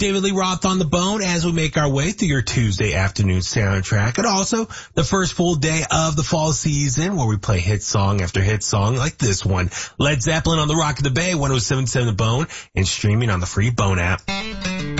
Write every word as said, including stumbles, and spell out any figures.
David Lee Roth on the Bone as we make our way through your Tuesday afternoon soundtrack, and also the first full day of the fall season where we play hit song after hit song like this one. Led Zeppelin on the Rock of the Bay, one oh seven point seven The Bone, and streaming on the free Bone app.